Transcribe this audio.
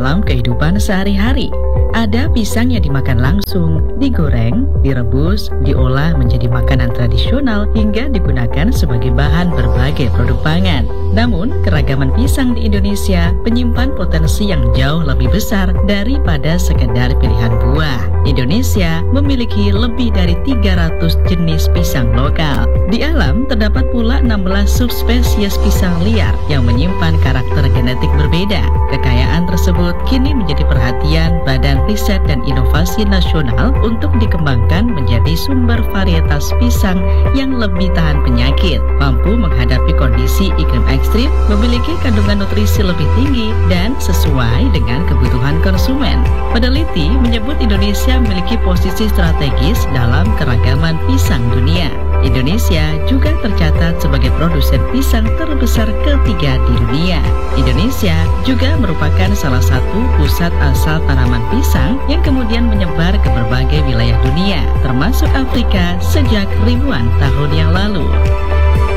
dalam kehidupan sehari-hari. Ada pisang yang dimakan langsung, digoreng, direbus, diolah menjadi makanan tradisional hingga digunakan sebagai bahan berbagai produk pangan. Namun, keragaman pisang di Indonesia menyimpan potensi yang jauh lebih besar daripada sekedar pilihan buah. Indonesia memiliki lebih dari 300 jenis pisang lokal. Di alam terdapat pula 16 subspesies pisang liar yang menyimpan karakter genetik berbeda. Kekayaan tersebut kini menjadi perhatian Badan Riset dan Inovasi Nasional untuk dikembangkan menjadi sumber varietas pisang yang lebih tahan penyakit, mampu menghadapi kondisi iklim ekstrim, memiliki kandungan nutrisi lebih tinggi, dan sesuai dengan kebutuhan konsumen. Peneliti menyebut Indonesia memiliki posisi strategis dalam keragaman pisang dunia. Indonesia juga tercatat sebagai produsen pisang terbesar ketiga di dunia. Indonesia juga merupakan salah satu pusat asal tanaman pisang yang kemudian menyebar ke berbagai wilayah dunia, termasuk Afrika sejak ribuan tahun yang lalu.